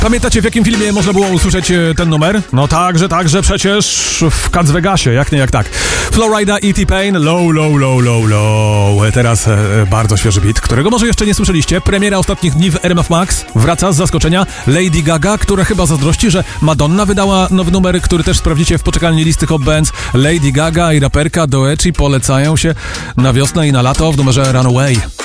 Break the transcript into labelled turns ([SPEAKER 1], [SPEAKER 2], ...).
[SPEAKER 1] Pamiętacie, w jakim filmie można było usłyszeć ten numer? No także przecież w Cats Vegasie, jak nie jak tak. Flowrida i T-Pain, low. Teraz bardzo świeży beat, którego może jeszcze nie słyszeliście. Premiera ostatnich dni w RMF Max. Wraca z zaskoczenia Lady Gaga, która chyba zazdrości, że Madonna wydała nowy numer, który też sprawdzicie w poczekalni listy Hot Bands. Lady Gaga i raperka Doechii polecają się na wiosnę i na lato w numerze Runaway.